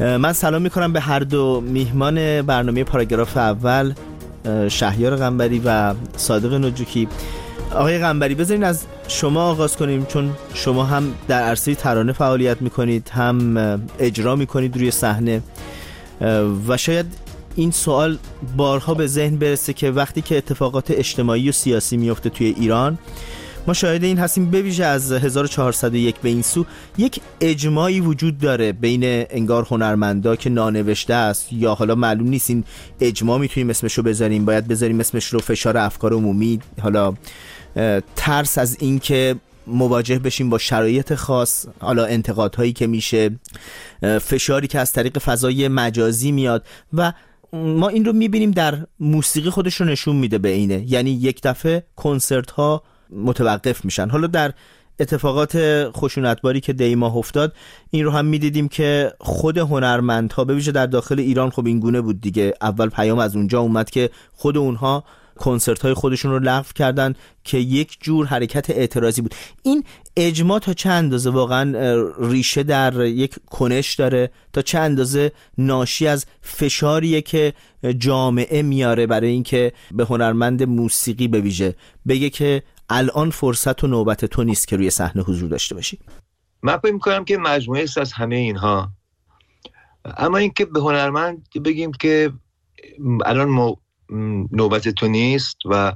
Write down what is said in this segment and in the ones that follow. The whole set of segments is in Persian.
من سلام میکنم به هر دو میهمان برنامه پاراگراف اول، شهریار قنبری و صادق نجوکی. آقای قنبری، بذارین از شما آغاز کنیم، چون شما هم در عرصه ترانه فعالیت میکنید، هم اجرا میکنید روی صحنه و شاید این سوال بارها به ذهن برسه که وقتی که اتفاقات اجتماعی و سیاسی میفته توی ایران، ما شاهد این هستیم به ویژه از 1401 به این سو یک اجماعی وجود داره بین انگار هنرمندا که نانوشته است، یا حالا معلوم نیست این اجماع میتونیم اسمشو بذاریم، باید بذاریم اسمش رو فشار افکار عمومی، حالا ترس از این که مواجه بشیم با شرایط خاص، حالا انتقادهایی که میشه، فشاری که از طریق فضای مجازی میاد و ما این رو میبینیم در موسیقی خودش رو نشون میده به اینه، یعنی یک دفعه کنسرت ها متوقف میشن. حالا در اتفاقات خشونتباری که دی ماه افتاد این رو هم میدیدیم که خود هنرمندها به ویژه در داخل ایران خب این گونه بود دیگه، اول پیام از اونجا اومد که خود اونها کنسرت های خودشون رو لغو کردن که یک جور حرکت اعتراضی بود. این اجماع تا چه اندازه واقعا ریشه در یک کنش داره، تا چه اندازه ناشی از فشاریه که جامعه میاره برای اینکه به هنرمند موسیقی به ویژه بگه که الان فرصت و نوبت تو نیست که روی صحنه حضور داشته باشی؟ من فکر می‌کنم که مجموعه است از همه اینها، اما اینکه به هنرمند بگیم که الان نوبت تو نیست و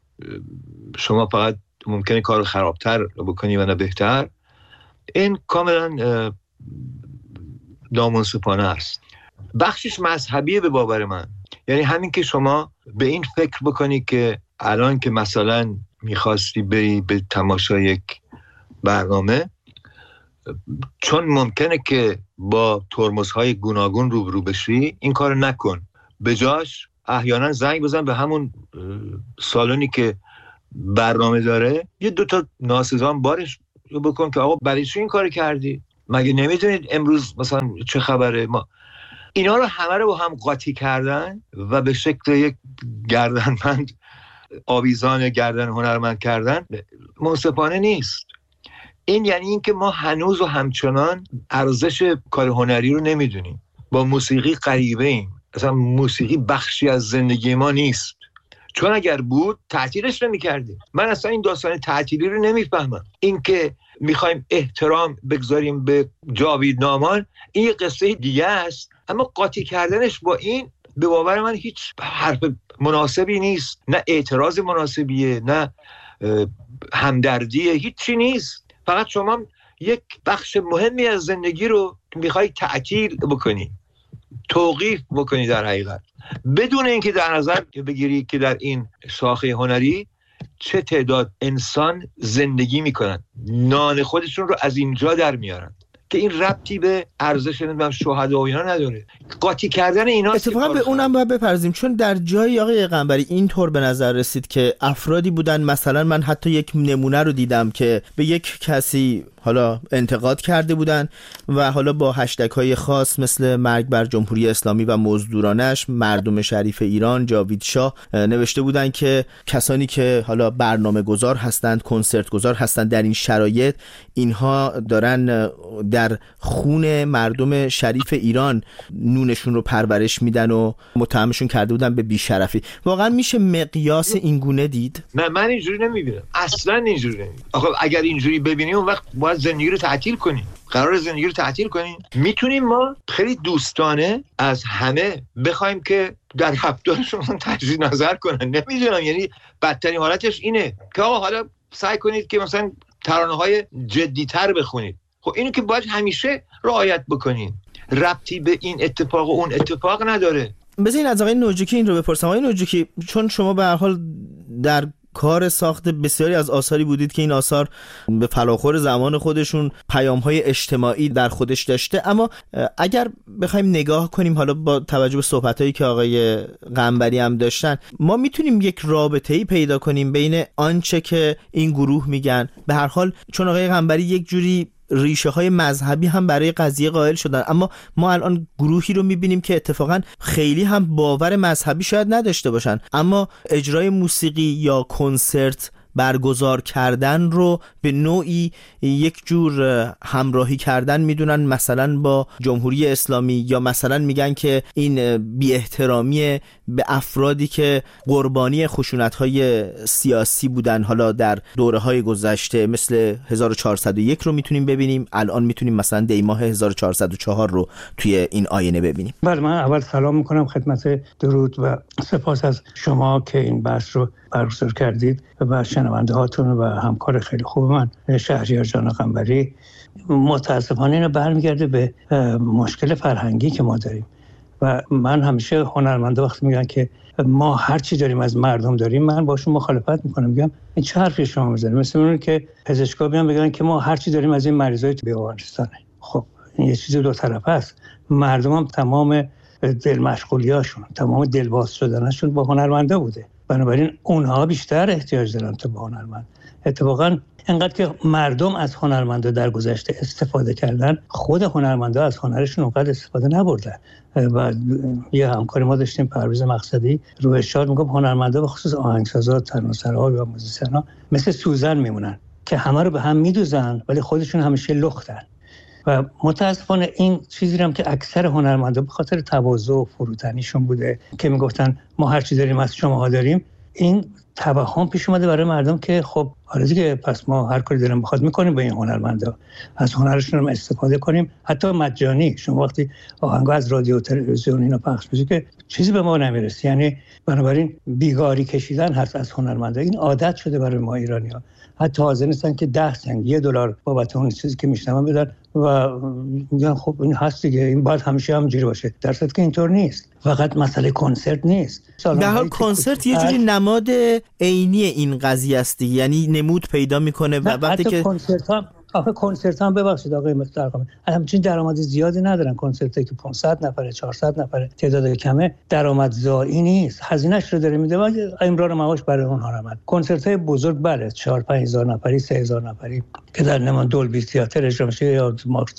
شما فقط ممکنه کار خرابتر بکنی و نه بهتر، این کاملا نامنصفانه است. بخشش مذهبیه به باور من، یعنی همین که شما به این فکر بکنی که الان که مثلا میخواستی بری به تماشای یک برنامه، چون ممکنه که با ترمزهای گوناگون روبرو بشی، این کار نکن، به جاش احیانا زنگ بزن به همون سالونی که برنامه داره، یه دوتا ناسزان بارش بکن که آقا برای چی این کار کردی؟ مگه نمیدونید امروز مثلا چه خبره؟ ما اینا رو همه رو با هم قاطی کردن و به شکل یک گردنبند آویزان گردن هنرمند کردن منصفانه نیست. این یعنی این که ما هنوز و همچنان ارزش کار هنری رو نمیدونیم، با موسیقی غریبه ایم، اصلا موسیقی بخشی از زندگی ما نیست، چون اگر بود تعطیلش نمی‌کردیم. من اصلا این داستان تعطیلی رو نمیفهمم. این که میخوایم احترام بگذاریم به جاوید نامان، این یه قصه دیگه است، اما قاطی کردنش با این به باور من هیچ حرف مناسبی نیست، نه اعتراض مناسبیه، نه همدردیه، هیچی نیست. فقط شما یک بخش مهمی از زندگی رو میخوای تعطیل بکنی، توقیف بکنی، در حقیقت بدون اینکه در نظر بگیری که در این شاخه هنری چه تعداد انسان زندگی میکنن، نان خودشون رو از اینجا در میارن، که این ربطی به ارزش شهدا و اینا نداره. قاطی کردن اینا اتفاقا به اونم باید بپرزیم، چون در جایی آقای قنبری اینطور به نظر رسید که افرادی بودن، مثلا من حتی یک نمونه رو دیدم که به یک کسی حالا انتقاد کرده بودن و حالا با هشتگ‌های خاص مثل مرگ بر جمهوری اسلامی و مزدورانش، مردم شریف ایران، جاوید شاه، نوشته بودن که کسانی که حالا برنامه گذار هستند، کنسرت گذار هستند، در این شرایط اینها دارن در خون مردم شریف ایران نونشون رو پرورش میدن و متهمشون کرده بودن به بیشرفی. واقعا میشه مقیاس این گونه دید؟ نه، من اینجوری نمیبینم، اصلا اینجوری نمیبینم. آخه اگر اینجوری ببینیم اون وقت باید زندگی رو تعطیل کنیم. قرار زندگی رو تعطیل کنیم؟ میتونیم ما خیلی دوستانه از همه بخوایم که در رفتارشون تجدید نظر کنن. نمیدونم، یعنی بدترین حالتش اینه که آقا حالا سعی کنید که مثلا ترانه‌های جدی‌تر بخونید. خب اینو که باید همیشه رعایت بکنین، ربطی به این اتفاق و اون اتفاق نداره. بذارین از آقای نجوکی این رو بپرسم. آقای نجوکی، چون شما به هر حال در کار ساخت بسیاری از آثاری بودید که این آثار به فلاخور زمان خودشون پیام‌های اجتماعی در خودش داشته، اما اگر بخوایم نگاه کنیم حالا با توجه به صحبتایی که آقای قنبری هم داشتن، ما میتونیم یک رابطه‌ای پیدا کنیم بین آنچه که این گروه میگن، به هر حال چون آقای قنبری یک جوری ریشه های مذهبی هم برای قضیه قائل شدن، اما ما الان گروهی رو میبینیم که اتفاقا خیلی هم باور مذهبی شاید نداشته باشن، اما اجرای موسیقی یا کنسرت برگزار کردن رو به نوعی یک جور همراهی کردن میدونن مثلا با جمهوری اسلامی، یا مثلا میگن که این بی احترامی به افرادی که قربانی خشونت‌های سیاسی بودن، حالا در دوره‌های گذشته مثل 1401 رو میتونیم ببینیم، الان میتونیم مثلا دیماه 1404 رو توی این آینه ببینیم. بله، من اول سلام میکنم خدمت درود و سپاس از شما که این بحث رو برگزار کردید و شنونده هاتون و همکار خیلی خوب من شهریار جان قنبری. متاسفانه اینو برمیگرده به مشکل فرهنگی که ما داریم و من همیشه هنرمنده وقتی میگن که ما هر چی داریم از مردم داریم، من باشون مخالفت میکنم، میگم این چه حرفی شما میزنید؟ مثل اون که پزشکا بیان بگن که ما هر چی داریم از این مریضای بیمارستانه. خب این یه چیز دو طرفه است. مردم هم تمام دل مشغولیاشون، تمام دلباز شدنشون با هنرمنده بوده، بنابراین اونها بیشتر احتیاج دارن تا به هنرمند. اتفاقا انقدر که مردم از هنرمنده در گذشته استفاده کردن، خود هنرمنده از هنرشون اونقدر استفاده نبردن. و یه همکار ما داشتیم پرویز مقصدی رو ارشاد میگم هنرمنده به خصوص آهنگسازا، ترانه‌سراها و موزیسینا مثل سوزن میمونن که همه رو به هم میدوزن ولی خودشون همیشه لختن. و متاسفانه این چیزی هم که اکثر هنرمندا به خاطر تواضع و فروتنیشون بوده که میگفتن ما هر چی داریم از شماها داریم، این توهم پیش اومده برای مردم که خب آره دیگه، پس ما هر کاری داریم بخواد میکنیم با این هنرمندا، از هنرشون هم استفاده کنیم، حتی مجانی. شما وقتی آهنگا از رادیو و تلویزیون اینا پخش میشه که چیزی به ما نمیرسه، یعنی بنابراین بیگاری کشیدن هست از هنرمندا. این عادت شده برای ما ایرانی‌ها، حتی حاضر نیستن که 10 سنت $1 بابت اون چیزی که میشنون بدن و میگن خب این هست دیگه، این باید همیشه همینجوری باشه، در صورتی که اینطور نیست. فقط مسئله کنسرت نیست. به حال کنسرت یه جوری نماد عینی این قضیه است، یعنی نمود پیدا میکنه و وقتی که کنسرت هم ببخشید آقای محترم، همچین درآمد زیادی ندارن. کنسرتی که 500 نفره 400 نفره تعداد کمه، درآمدزایی نیست، هزینه‌اش رو داره میده و امرار معاش برای اونها رمد. کنسرت‌های بزرگ بله 4-5 هزار نفری 3 هزار نفری که در نمان دولبی تئاتر اجرا میشه یا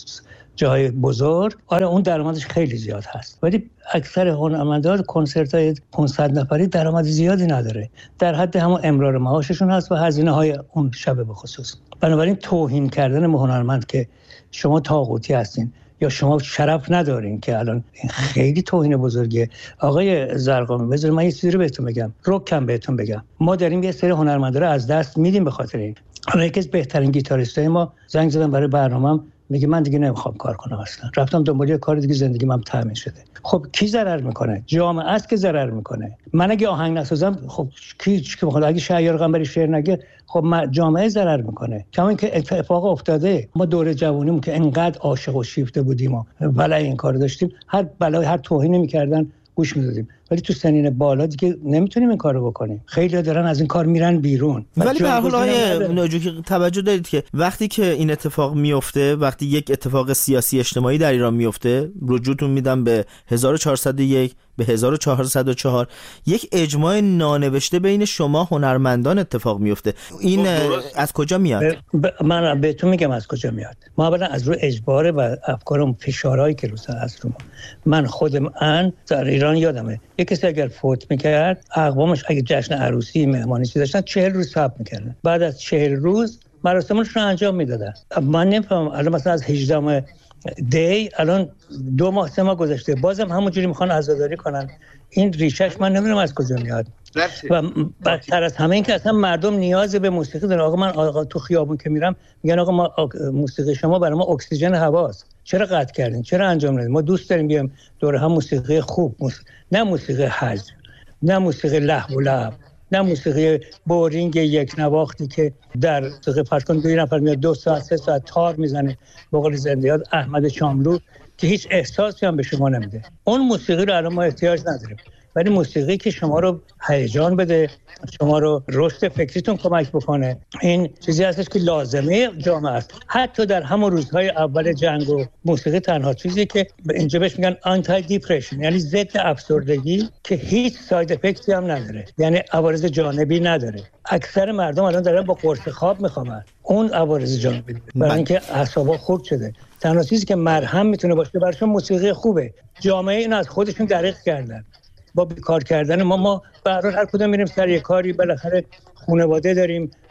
جای بزرگ، آره اون درآمدش خیلی زیاد هست، ولی اکثر هنرمندان کنسرت‌های 500 نفری درآمد زیادی نداره، در حد همون امرار معاششون هست و هزینه‌های اون شب به خصوص. بنابراین توهین کردن به هنرمند که شما طاغوتی هستین یا شما شرف ندارین که الان این خیلی توهین بزرگیه. آقای زرقامی بذار من یه چیزی رو بهتون بگم، رکم بهتون بگم، ما داریم یه سری هنرمندا رو از دست میدیم به خاطر این. یکی از بهترین گیتاریستای ما زنگ زدم برای برنامه‌ام، میگه من دیگه نمیخوام کار کنم اصلا، رفتم دنبال یه کار دیگه، زندگی من تامین شده. خب کی ضرر میکنه؟ جامعه است که ضرر میکنه. من اگه آهنگ نسازم خب کی میخواد؟ اگه شهریار قنبری شعر نگه خب جامعه ضرر میکنه. کما اینکه اتفاق افتاده، ما دوره جوونیمون که انقدر عاشق و شیفته بودیم و بلای این کارو داشتیم، هر بلای هر توهینی میکردن گوش میدادیم، ولی تو سنین بالا دیگه نمیتونیم این کارو بکنیم. خیلی‌ها دارن از این کار میرن بیرون. ولی به هر حال آقای ناجوکی توجه دارید که وقتی که این اتفاق میفته، وقتی یک اتفاق سیاسی اجتماعی در ایران میفته، رجوعتون میدم به 1401 به 1404، یک اجماع نانوشته بین شما هنرمندان اتفاق میفته. این از کجا میاد؟ من بهتون میگم از کجا میاد. ما اولا از رو اجبار و افکار اون فشارهایی که روز هست رو من خودم در ایران یادمه یک کسی اگر فوت میکرد، اقوامش اگه جشن عروسی مهمانی چیزی داشتن 40 روز صبر میکردن، بعد از 40 روز مراسمش رو انجام میدادن. من نمیفهمم الان مثلا از 18 دی الان 2 ماه 3 ماه گذشته بازم همونجوری میخوان عزاداری کنن. این ریشش من نمیدونم از کجا میاد. و بدتر از همه این که اصلا مردم نیاز به موسیقی دارن. آقا تو خیابون که میرم میگن آقا ما موسیقی شما برای ما اکسیژن هواست، چرا قطع کردین، چرا انجام ندید؟ ما دوست داریم بیام دور هم موسیقی خوب، نه موسیقی هج، نه موسیقی لهو و لعب، نه موسیقی بورینگ یک نواختی که در موسیقی فرض کن 2 نفر میاد 2 ساعت 3 ساعت تار میزنه به قول زنده‌یاد احمد شاملو که هیچ احساسی هم به شما نمیده. اون موسیقی رو الان ما احتیاج نداریم، ولی موسیقی که شما رو هیجان بده، شما رو رشد فکریتون کمک بکنه، این چیزی هستش که لازمه جامعه است. حتی در همون روزهای اول جنگ و موسیقی تنها چیزی که اینجا بهش میگن آنتی دیپرشن، یعنی ضد افسردگی که هیچ ساید افکتی هم نداره، یعنی عوارض جانبی نداره. اکثر مردم الان دارن با قرص خواب میخوابن، اون عوارض جانبی داره، برای اینکه اعصابا خورد شده. تنها چیزی که مرهم میتونه باشه براشون موسیقی خوبه. جامعه این از خودشون دریغ کردن با بیکار کردن ما به هر حال هر کدوم میریم سر یه کاری، بالاخره خانواده داریم،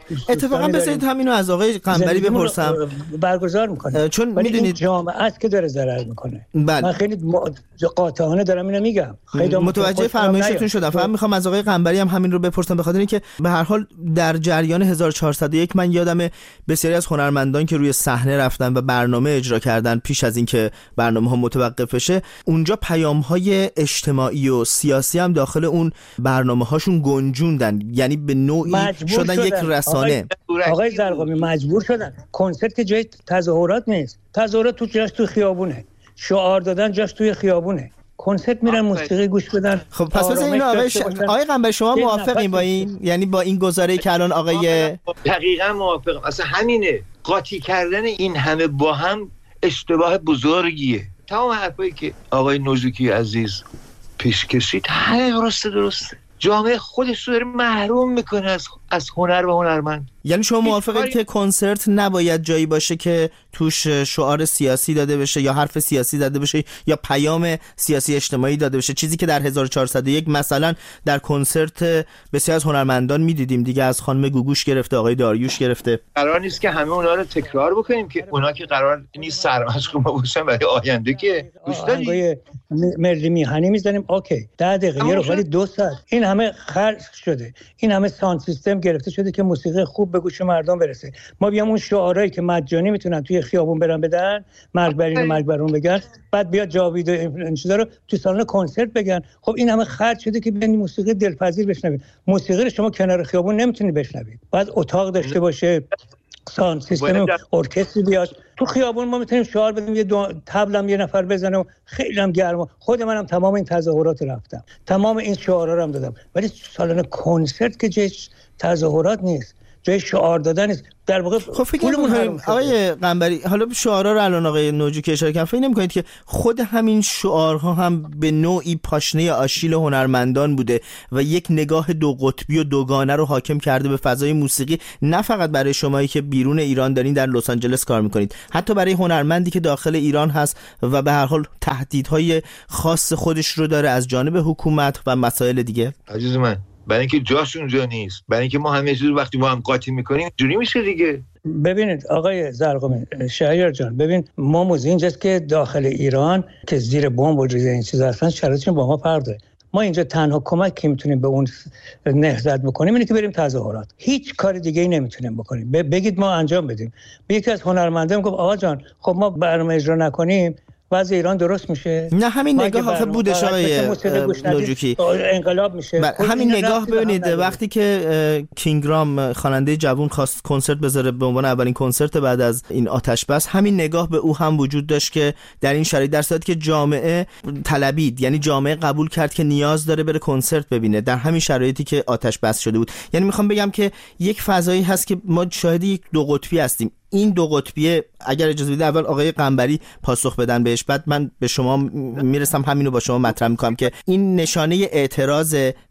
اتفاقا بذارید همینو از آقای قنبری بپرسم. برگزار میکنه چون میدونید جامعه است که داره ضرر میکنه. من خیلی قاطعانه دارم اینو میگم. خیلی متوجه فرمایشتون شدم. فقط میخوام از آقای قنبری هم همین رو بپرسم، به خاطر اینکه به هر حال در جریان 1401 من یادم بسیاری از هنرمندان که روی صحنه رفتن و برنامه اجرا کردن پیش از اینکه برنامه‌ها متوقف بشه، اونجا پیام‌های اجتماعی و سیاسی هم داخل اون برنامه‌هاشون گنجوندن، یعنی به نوعی شدن یک رسانه. آقای زرقامی مجبور شدن. کنسرت که جای تظاهرات نیست. تظاهرات جاش تو خیابونه، شعار دادن جاش توی خیابونه. کنسرت میرن موسیقی گوش بدن. خب پس مثلا این آقای قنبری شما موافقین با این، یعنی با این گزاره‌ای که الان آقای دقیقاً موافقم. اصلا همینه، قاطی کردن این همه با هم اشتباه بزرگیه. تمام حرفایی که آقای نوزوکی عزیز پیش کشید همه درسته. جامعه خودش رو داره محروم میکنه از هنر و هنرمند. یعنی شما موافقید که کنسرت نباید جایی باشه که توش شعار سیاسی داده بشه یا حرف سیاسی داده بشه یا پیام سیاسی اجتماعی داده بشه، چیزی که در 1401 مثلا در کنسرت بسیار از هنرمندان میدیدیم دیگه، از خانم گوگوش گرفته آقای داریوش گرفته. قرار نیست که همه اونا رو تکرار بکنیم که اونا که قرار نیست سرمشق ما باشن برای آینده که دوستانی ملی میهنی میزنیم اوکی 10 دقیقه رو، ولی 2 ساعت این همه خرج شده، این همه ساوند سیستم گرفته شده که موسیقی خوب به گوش مردم برسه. ما بیام اون شعارهایی که مجانی میتونن توی خیابون برن بدن، مرگ بر اون بگن، بعد بیا جاوید این چیزا رو تو سالن کنسرت بگن. خب این همه خرج شده که بیان موسیقی دلپذیر بشنوید. موسیقی رو شما کنار خیابون نمیتونید بشنوید، بعد اتاق داشته باشه، ساوند سیستم ارکستر بیاد تو خیابون. ما میتونیم شعار بدیم، یه طبلم یه نفر بزنه و خیلی هم گرما. خود منم تمام این تظاهرات رفتم، تمام این شعارا رو هم دادم، ولی سالن کنسرت که جای تظاهرات نیست، جای شعار دادن نیست. در واقع خب فکر می‌کنم آقای قنبری، حالا شعارها رو الان آقای نوجوکی اشاره کردن، فکر نمی‌کنید که خود همین شعارها هم به نوعی پاشنه آشیل هنرمندان بوده و یک نگاه دو قطبی و دوگانه رو حاکم کرده به فضای موسیقی، نه فقط برای شمایی که بیرون ایران دارین در لس آنجلس کار می‌کنید، حتی برای هنرمندی که داخل ایران هست و به هر حال تهدیدهای خاص خودش رو داره از جانب حکومت و مسائل دیگه؟ عزیز من، برای اینکه جاش اونجا نیست، برای اینکه ما همه چیز وقتی ما هم قاطی میکنیم جوری میشه دیگه. ببینید آقای زرقامی، شهریار جان، ببین ما موضوع اینجاست که داخل ایران که زیر بمب و این چیزا هستن شرایطشون با ما فرق داره. ما اینجا تنها کمک که میتونیم به اون نهضت بکنیم اینه که بریم تظاهرات. هیچ کار دیگه ای نمیتونیم بکنیم. بگید ما انجام بدیم. یکی از هنرمندان گفت آقا جان خب ما برنامه اجرا نکنیم وضع ایران درست میشه. نه همین نگاه آخه بودش آقای نوجوکی، انقلاب میشه. همین نگاه ببینید وقتی که کینگرام خواننده جوان خواست کنسرت بذاره به عنوان اولین کنسرت بعد از این آتش بس، همین نگاه به او هم وجود داشت که در این شرایط در صورتی که جامعه طلبید، یعنی جامعه قبول کرد که نیاز داره بره کنسرت ببینه در همین شرایطی که آتش بس شده بود. یعنی میخوام بگم که یک فضایی هست که ما شاهد یک دو قطبی هستیم. این دو قطبیه اگر اجازه بدید اول آقای قنبری پاسخ بدن بهش، بعد من به شما میرسم همینو با شما مطرح میکنم که این نشانه اعتراض،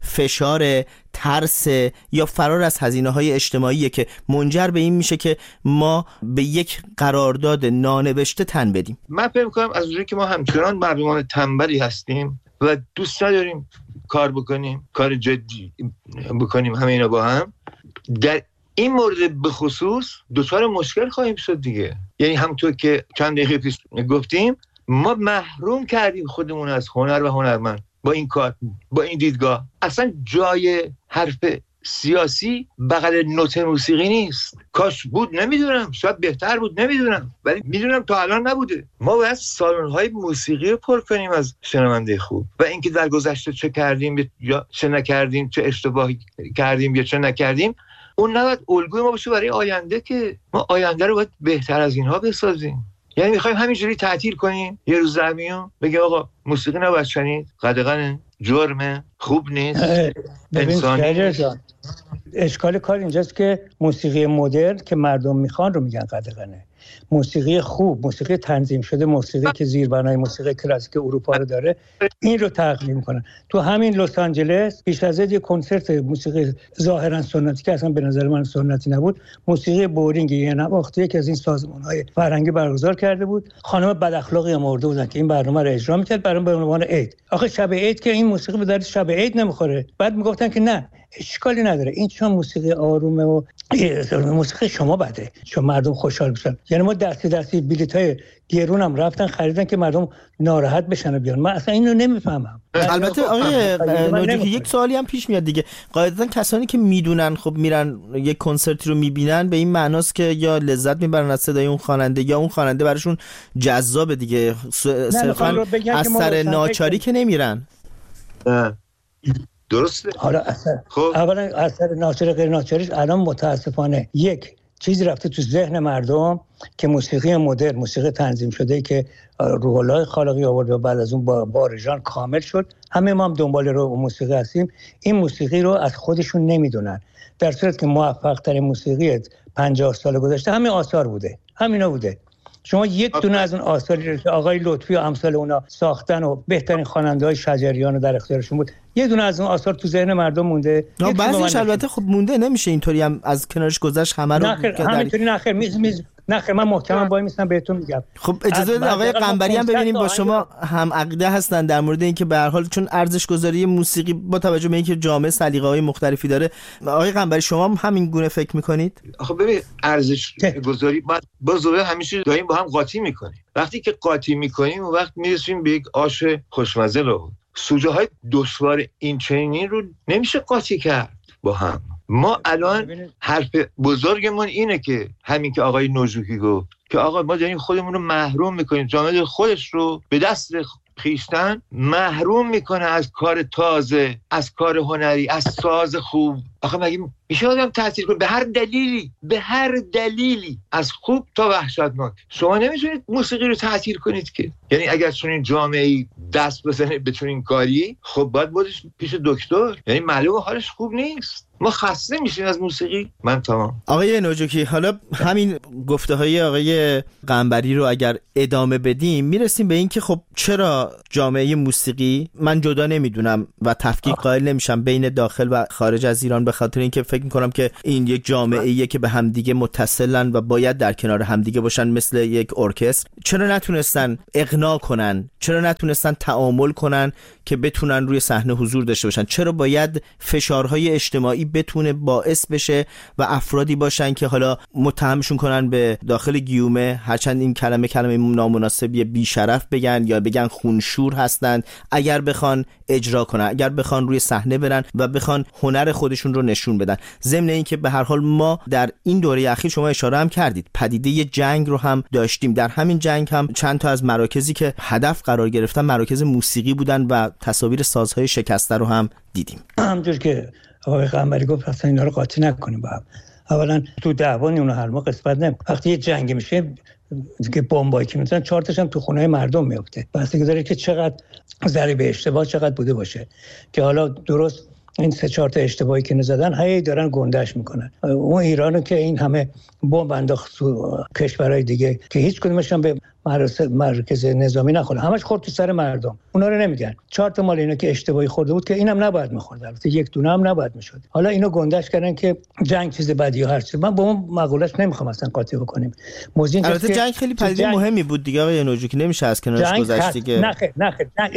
فشار، ترس یا فرار از هزینه‌های اجتماعیه که منجر به این میشه که ما به یک قرارداد نانوشته تن بدیم. من فکر میکنم از اونجایی که ما همچنان مردمان تنبلی هستیم و دوست نداریم کار بکنیم، کار جدی بکنیم، همه اینا با هم در این مورد به خصوص دوچار مشکل خواهیم شد دیگه. یعنی همونطور که چند دقیقه پیش گفتیم ما محروم کردیم خودمون از هنر و هنرمند با این کار، با این دیدگاه. اصلا جای حرف سیاسی بغل نوت موسیقی نیست. کاش بود، نمیدونم، شاید بهتر بود، نمیدونم، ولی میدونم تا الان نبوده. ما باید سالن‌های موسیقی رو پر کنیم از شنونده خوب و اینکه در گذشته چه کردیم یا چه نکردیم، چه اشتباهی کردیم یا چه نکردیم، اون نباید الگوی ما باشه برای آینده که ما آینده رو باید بهتر از اینها بسازیم. یعنی میخوایم همینجوری تعطیل کنیم یه روز زمینو بگیم آقا موسیقی نباید شنید، قدغنه، جرمه، خوب نیست، انسانی. اشکال کار اینجاست که موسیقی مدرن که مردم میخوان رو میگن قدغنه. موسیقی خوب، موسیقی تنظیم شده، موسیقی که زیربنای موسیقی کلاسیک اروپا رو داره، این رو تقدیم کنن. تو همین لس آنجلس پیش از یه کنسرت موسیقی ظاهرا سنتی که اصلا به نظر من سنتی نبود، موسیقی بورینگ یه نواخت که از این سازمان‌های فرهنگی برگزار کرده بود، خانم بد اخلاقی آورده بودن که این برنامه رو اجرا می‌کرد برای به عنوان عید. آخه شب عید که این موسیقی به درد شب عید نمیخوره. بعد میگفتن که نه اشکالی نداره، این چون موسیقی آرومه و موسیقی شما بده، چون مردم خوشحال بشن. یعنی ما دستی بلیط‌های گرون هم رفتن خریدن که مردم ناراحت بشن و بیان. من اصلا اینو نمیفهمم. البته آقای نوجکی یک سوالی هم پیش میاد دیگه، قاعدتا کسانی که میدونن خب میرن یک کنسرتی رو میبینن به این معناست که یا لذت میبرن از صدای اون خواننده یا اون خواننده براشون جذابه دیگه، صرفا از سر ناچاری که نمیرن. درسته. حالا اولا اثر ناچاری غیر ناچاریش الان متاسفانه یک چیزی رفته تو ذهن مردم که موسیقی مدرن، موسیقی تنظیم شده که روح الله خالقی آورد و بعد از اون با بارژان کامل شد، همه ما هم دنبال رو موسیقی هستیم، این موسیقی رو از خودشون نمیدونن، در صورتی که موفق ترین موسیقی 50 سال گذشته همین آثار بوده، همینا بوده. شما یک دونه از اون آثاری رو که آقای لطفی و امثال اونا ساختن و بهترین خواننده‌های شجریان رو در اختیارشون بود، یه دونه از اون آثار تو ذهن مردم مونده. بعضیش البته خب مونده، نمیشه اینطوری هم از کنارش گذشت همه رو. همینطوری نخیر من محکمم وای میستم بهتون میگم. خب اجازه بدید آقای قنبری هم ببینیم با شما هم عقیده هستن در مورد اینکه به هر حال چون ارزش گذاری موسیقی با توجه به اینکه جامعه سلیقه‌های مختلفی داره. آقای قنبری شما هم همین گونه فکر میکنید؟ آخه ببین ارزش گذاری با زوره همیشه داریم با هم قاطی میکنیم. وقتی که قاطی میکنیم اون وقت میرسیم به یک آش خوشمزه. رو سوژه های دشوار این چنینی رو نمیشه قاطی کرد با هم. ما الان حرف بزرگمون اینه که همین که آقای نوجوکی گفت که آقا ما داریم خودمون رو محروم میکنیم، جامعه خودش رو به دست خیشتن محروم میکنه از کار تازه، از کار هنری، از ساز خوب. آخه مگه میشه آدم تاثیر کنه به هر دلیلی از خوب تا وحشتناک؟ شما نمیتونید موسیقی رو تاثیر کنید که، یعنی اگر چنین جامعه‌ای دست بزنه به چنین کاری، خب باید بودش پیش دکتر، یعنی معلومه حالش خوب نیست. ما خسته میشیم از موسیقی. من تمام. آقای نوجوکی حالا همین گفته های آقای قنبری رو اگر ادامه بدیم میرسیم به این که خب چرا جامعه موسیقی، من جدا نمیدونم و تفکیک قائل نمیشم بین داخل و خارج از ایران، به خاطر اینکه فکر میکنم که این یک جامعه‌ایه که به همدیگه متصلن و باید در کنار همدیگه باشن مثل یک ارکستر. چرا نتونستن اقناع کنن؟ چرا نتونستن تعامل کنن که بتونن روی صحنه حضور داشته باشن؟ چرا باید فشارهای اجتماعی بتونه باعث بشه و افرادی باشن که حالا متهمشون کنن به داخل گیومه، هرچند این کلمه نامناسبی بیشرف بگن یا بگن خونشور هستند، اگر بخوان اجرا کنن، اگر بخوان روی صحنه برن و بخوان هنر خودشون رو نشون بدن. ضمن این که به هر حال ما در این دوره اخیر شما اشاره هم کردید پدیده جنگ رو هم داشتیم. در همین جنگ هم چند تا از مراکزی که هدف قرار گرفتن مراکز موسیقی بودن و تصاویر سازهای شکسته رو هم دیدیم. همونطور که آقای قنبری گفت اصلا اینا رو قاطی نکنیم با هم. اولا تو دعوان اون هر ما قسمت نمی. وقتی یه جنگ میشه که بمبایی که میزنن 4 تاش هم تو خونه مردم میفته. بحثی داره که چقدر ضریب اشتباه چقدر بوده باشه که حالا درست این 3-4 تا اشتباهی که نزدن هی دارن گندش میکنن. اون ایرانو که این همه بمب انداخت تو کشورهای دیگه که هیچ کدومش هم به مرکز نظامی نخورد، همش خورد تو سر مردم. اونا رو نمیگن. 4 تا مال اینا که اشتباهی خورده بود که اینم نباید میخورد، البته یک دونه هم نباید میشد. حالا اینو گندش کردن که جنگ چیز بدی و هر چیز. من با اون مقولهش نمیخوام اصلا قاطی بکنیم. البته جنگ خیلی پدیده مهمی بود دیگه آقای نوجوکی، نمیشه از کنارش گذشت دیگه. نه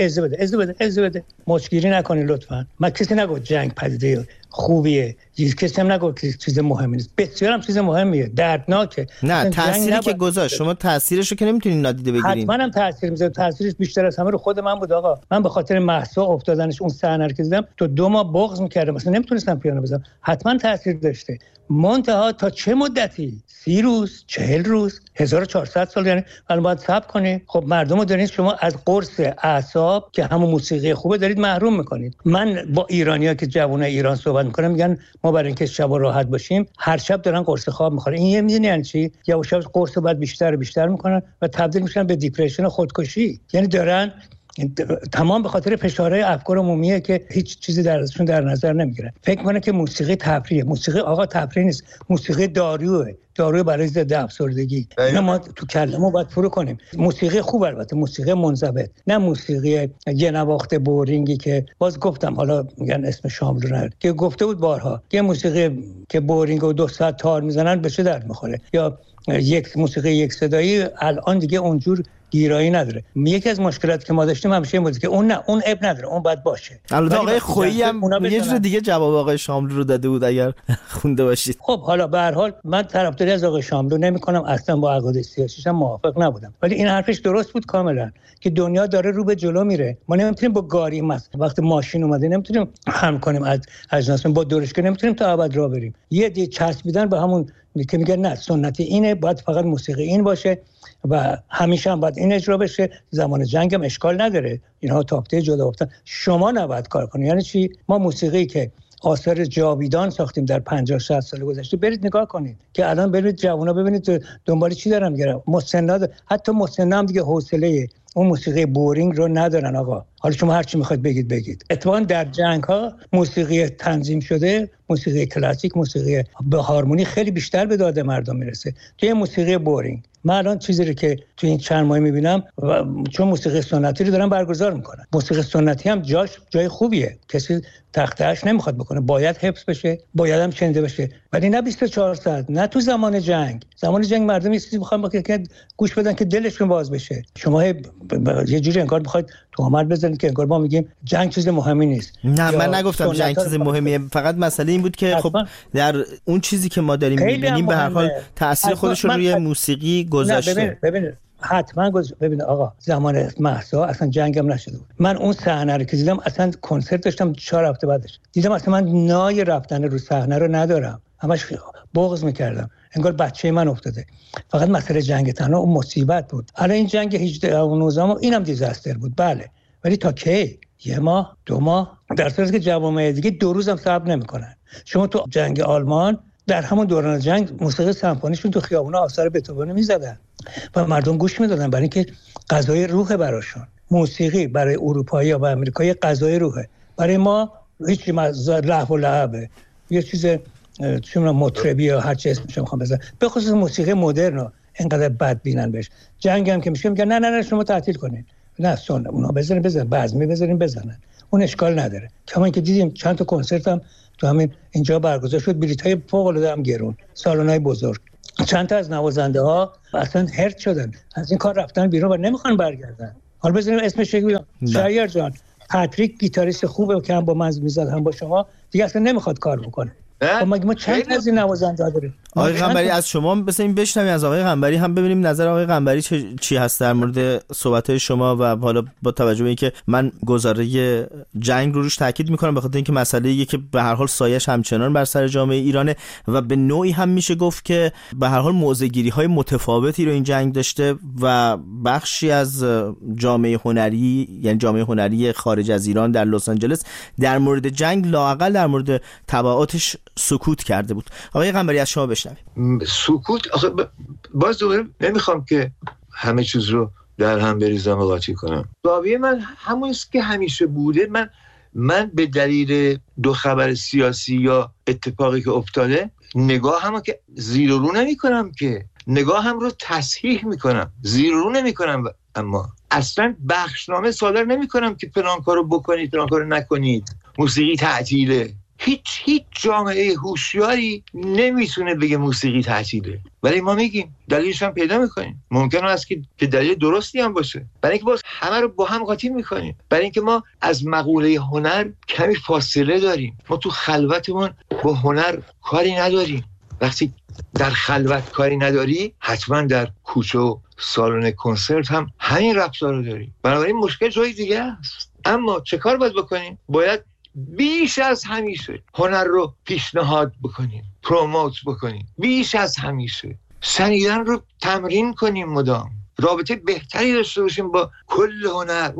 اجازه بده مشکلی نکنید لطفا. من کسی نگفت جنگ پدیده خوبیه، کسی هم نگفت که چیز مهمی نیست، بسیار هم چیز مهمیه، دردناکه. نه تأثیری که گذاشت شما تأثیرش رو که نمیتونید نادیده بگیرید. حتما هم تأثیر میذاره. تأثیرش بیشتر از همه رو خود من بود آقا. من به خاطر مهسا افتادنش اون صحنه رو که دیدم تو 2 ماه بغض می‌کردم، مثلا نمیتونستم پیانو بزنم. حتما تأثیر داشته. منتها تا چه مدتی؟ 30 روز، 40 روز، 1400 سال، یعنی الان باید صبر کنید. خب مردمو دارید شما از قرص اعصاب که همون موسیقی خوبه دارید محروم میکنید. من با ایرانی‌ها که جوانای ایران صحبت میکنم میگن ما برای اینکه شب راحت باشیم هر شب دارن قرص خواب میخورن. این یه میدونی یعنی چی؟ یواش یواش قرص بعد بیشتر میکنن و تبدیل میشن به دیپرشن و خودکشی. یعنی دارن تمام به خاطر فشارهای افکار عمومیه که هیچ چیزی درشون در نظر نمیگیرن. فکر کنه که موسیقی تفریحه. موسیقی آقا تفریح نیست، موسیقی داروئه، داروی برای ضد افسردگی. اینو ما تو کلمو باید فرو کنیم. موسیقی خوب، البته موسیقی منضبط، نه موسیقی یه نواخت بورینگی که باز گفتم، حالا میگن اسم شاملو نه، که گفته بود بارها که موسیقی که بورینگ و 2 ساعت تار میزنن به چه درد میخوره، یا یک موسیقی یک صدایی الان دیگه اونجور گیرایی نداره. یکی از مشکلاتی که ما داشتیم همیشه این بود که اون نه، اون اب نداره، اون باید باشه. البته آقای خویی هم یه جور دیگه جواب آقای شاملو رو داده بود اگر خونده باشید. خب حالا به هر حال من طرفداری از آقای شاملو نمی‌کنم، اصلا با عقاید سیاسیش هم موافق نبودم، ولی این حرفش درست بود کاملا که دنیا داره رو به جلو میره. ما نمیتونیم با گاری وقتی ماشین اومده نمیتونیم هم کنیم از اجناس، با دورشگاه نمیتونیم تا ابد راه بریم. یه دی چسبیدن به همون که میگن نه سنتی اینه، باید فقط موسیقی این باشه و همیشه هم باید این اجرا بشه. زمان جنگ هم اشکال نداره، اینها تاکته جدا افتادن. شما نباید کار کنید. یعنی چی؟ ما موسیقی که آثار جاویدان ساختیم در 50 60 سال گذشته، برید نگاه کنید که الان برید جوونا ببینید دنبال چی دارن میگردن. مسنا، حتی مسنا هم دیگه حوصله اون موسیقی بورینگ رو ندارن آقا. حالا شما هر چی میخواید بگید. اتفاقا در جنگ ها موسیقی تنظیم شده، موسیقی کلاسیک، موسیقی به هارمونی خیلی بیشتر به داد مردم میرسه که موسیقی بورینگ. من الان چیزی رو که تو این چند ماه میبینم، چون موسیقی سنتی رو دارن برگزار میکنن، موسیقی سنتی هم جای خوبیه، کسی تختهش نمیخواد بکنه، باید حفظ بشه، باید هم شنیده بشه، ولی نه 24 ساعت، نه تو زمان جنگ مردم یه چیزی میخوان که گوش بدن که دلشون باز بشه. شما یه جوری انگار میخواید تومر بزنید که انگار ما میگیم جنگ چیز مهمی نیست. نه من نگفتم جنگ چیز مهمیه، فقط مسئله این بود که خب در اون چیزی که ما داریم میبینیم به هر حال تاثیر خودش رو روی موسیقی گذاشته. ببین حتما ببین آقا، زمان مهسا اصلا جنگم نشده بود. من اون صحنه رو که دیدم، اصلا کنسرت داشتم 4 هفته بعدش دیدم، اصلا من نای رفتن رو صحنه رو ندارم، همش بغض میکردم، انگار بچه من افتاده. فقط مسئله جنگ تنها اون مصیبت بود. الان این جنگ 18 و 19 اینم دیزاستر بود، بله، ولی تا کی؟ 1 ماه 2 ماه، در صورتی که جوامع دیگه 2 روز هم صبر نمیکنن. شما تو جنگ آلمان در همون دوران جنگ موسیقی سمفونیشون تو خیابونا آثار بتهوون میزدن و مردم گوش میدادن، برای اینکه غذای روح براشون. موسیقی برای اروپایی و آمریکایی غذای روحه، برای ما هیچ لهو و لعبه، یه چیز چه مطربی یا هر چی اسمش میخوام بزنم، به خصوص موسیقی مدرن اینقدر بد بینن بهش. جنگ هم که میشه میگن نه شما تعطیل کنین، نه سن اونا بزنن بزمی بزنن، اون اشکال نداره. کما که دیدیم چند تا کنسرت هم تو همین اینجا برگزار شد، بلیط‌های فوق‌العاده هم گرون، سالن‌های بزرگ. چند تا از نوازنده‌ها اصلا هرت شدن، از این کار رفتن بیرون و نمیخوان برگردن. حالا بزنیم اسمش بگم، شهریار جان پاتریک گیتاریست خوبه که هم با من میزد هم با شما، دیگه اصلا نمیخواد کار بکنه. خب ما چند تا از این نوازنده داریم. آقای قنبری از شما بسیم بشنویم، از آقای قنبری هم ببینیم نظر آقای قنبری چی هست در مورد صحبت‌های شما، و حالا با توجه به اینکه من گزاره جنگ رو روش تاکید می‌کنم به خاطر اینکه مسئله‌ایه که به هر حال سایش همچنان بر سر جامعه ایرانه و به نوعی هم میشه گفت که به هر حال موضع‌گیری‌های متفاوتی رو این جنگ داشته و بخشی از جامعه هنری، یعنی جامعه هنری خارج از ایران در لس آنجلس در مورد جنگ لااقل در مورد تبعاتش سکوت کرده بود. آقای قنبری از شما بشنویم. سکوت باز دوباره نمیخوام که همه چیز رو در هم بریزم و قاطی کنم. زاویه من همون است که همیشه بوده. من به دلیل 2 خبر سیاسی یا اتفاقی که افتاده نگاه هم که زیر و رو نمی کنم، که نگاه هم رو تصحیح میکنم، زیر و رو نمی کنم، اما اصلا بخشنامه صادر نمی کنم که فلان کارو بکنید فلان کارو نکنید، موسیقی تعطیله. هیچ جامعه هوشیاری نمیتونه بگه موسیقی تعطیله، ولی ما میگیم، دلیلش هم پیدا میکنیم. ممکنه است که دلیل درستی هم باشه، برای اینکه باز همه رو با هم قاطی میکنیم، برای اینکه ما از مقوله هنر کمی فاصله داریم. ما تو خلوتمون با هنر کاری نداریم. وقتی در خلوت کاری نداری، حتما در کوچه و سالن کنسرت هم همین رفتار رو داری. بنابراین مشکل جای دیگه است. اما چه کار باید بکنیم؟ باید بیش از همیشه هنر رو پیشنهاد بکنیم، پروموت بکنیم، بیش از همیشه شنیدن رو تمرین کنیم، مدام رابطه بهتری داشته باشیم با کل هنر،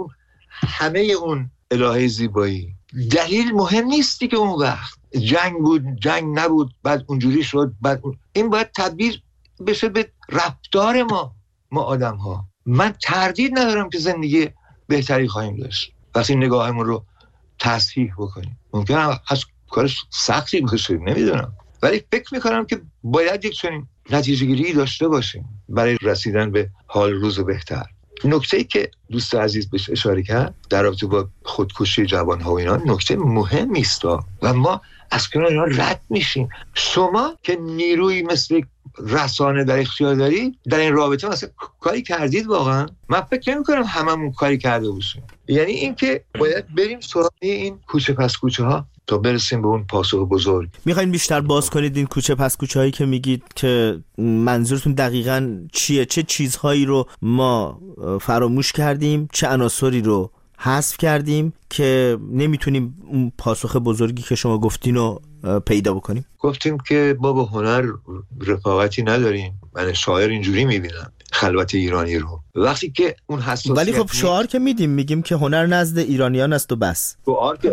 همه اون الهه زیبایی. دلیل مهم نیستی که اون وقت جنگ بود، جنگ نبود، بعد اونجوری شد، بعد این باید تبدیل بشه به رفتار ما آدم ها. من تردید ندارم که زندگی بهتری خواهیم داشت وقتی نگاهمون رو تصحیح بکنیم. ممکنه از کار سختی باشه، نمیدونم، ولی فکر میکنم که باید یک چنین نتیجه گیری داشته باشیم برای رسیدن به حال روز بهتر. نکته‌ای که دوست عزیز بهش اشاره کرد در رابطه با خودکشی جوان‌ها و اینا نکته مهمی است و ما از کنار اینا رد میشیم. شما که نیروی مثل رسانه در اختیار دارید در این رابطه مثلا کاری کردید واقعا؟ من فکر نمی‌کنم هممون کاری کرده باشیم. یعنی این که باید بریم سراغ این کوچه پس کوچه ها تا برسیم به اون پاسخ بزرگ. میخواین بیشتر باز کنید این کوچه پس کوچه هایی که میگید که منظورتون دقیقاً چیه؟ چه چیزهایی رو ما فراموش کردیم، چه عناصری رو حذف کردیم که نمیتونیم اون پاسخ بزرگی که شما گفتین رو پیدا بکنیم؟ گفتیم که ما با هنر رفاقتی نداریم. من شاعر اینجوری میبینم خلوت ایرانی رو، وقتی که اون حساسیت، ولی خب شعار که میگیم که هنر نزد ایرانیان است و بس. شعار که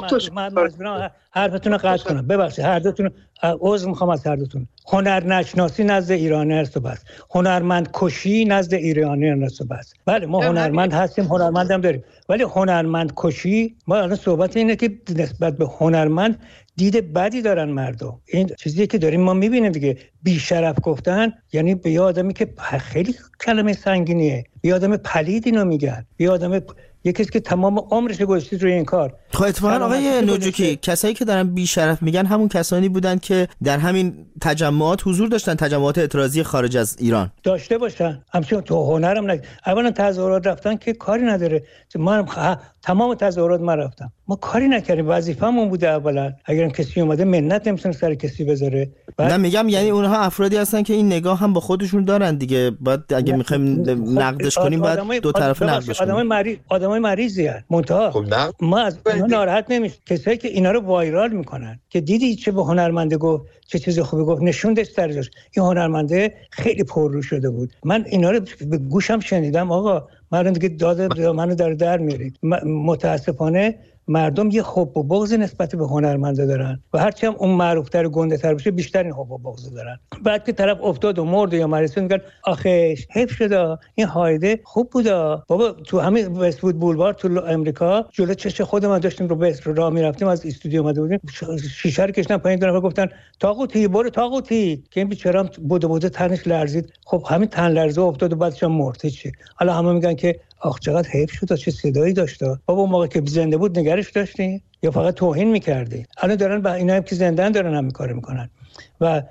من حرفتون رو قطع کنم، ببخشید هر دوتون عذر میخوام از هر دوتون. هنر نشناسی نزد ایرانی است و بس، هنرمند کشی نزد ایرانیان است و بس. بله ما هنرمند هستیم، هنرمند هم داریم، ولی هنرمند کشی، ما الان صحبت اینه که نسبت به هنرمند دید بدی دارن مردم. این چیزی که داریم ما میبینیم دیگه. بی شرف گفتن یعنی به آدمی که خیلی کلمه سنگینیه، به آدم پلید اینو میگن، به آدم یکی که تمام عمرش گذاشته روی این کار. خب اتفاقا آقای نوجوکی کسایی که دارن بی شرف میگن همون کسانی بودن که در همین تجمعات حضور داشتن، تجمعات اعتراضی خارج از ایران داشته باشن. همچنین تو هنرم اولا تظاهرات رفتن که کاری نداره. ما تمام تظاهرات ما رفتم، ما کاری نکردیم، وظیفه‌مون بوده. اولا اگرم کسی اومده منت نمیتونه سر کسی بذاره. نه میگم یعنی اونها افرادی هستن که این نگاه هم با خودشون دارن دیگه. بعد اگه میخوایم نقدش کنیم باید دو طرف نقدش کنیم. آدمای مریضی ان منتها ما از اینا ناراحت نمیشه. کسایی که اینا رو وایرال میکنن که دیدی چه به هنرمنده گفت، چه چیز خوبی گفت، نشوندش سرش. این هنرمنده خیلی پررو شده بود. من اینا رو به گوشم شنیدم. آقا من دیگه داد منو در میارید. متاسفانه مردم یه حب و بغض نسبت به هنرمنده دارن و هرچی هم اون معروف‌تر و گنده‌تر بشه بیشتر این حب و بغض دارن. بعد که طرف افتاد و مرد یا مریض میگن آخه حیف شده، این هایده خوب بودا. بابا تو همین وست‌وود بولوار تو امریکا جلوی چش خودمون داشتیم رو به راه میرفتیم، از استودیو اومده بودیم، شیشه رو کشیدن پایین، دو نفر گفتن طاغوتی برو طاغوتی، که این بیچاره بوده تنش لرزید. خب همین تن لرزه افتاد و بعدش هم مرد. چی حالا همه میگن که آخ چقدر حیف شد، چه صدایی داشت. بابا اون موقع که زنده بود نگرش داشتی یا فقط توهین می‌کردی؟ الان دارن با اینا هم که زنده‌ان دارن همین کارو میکنن و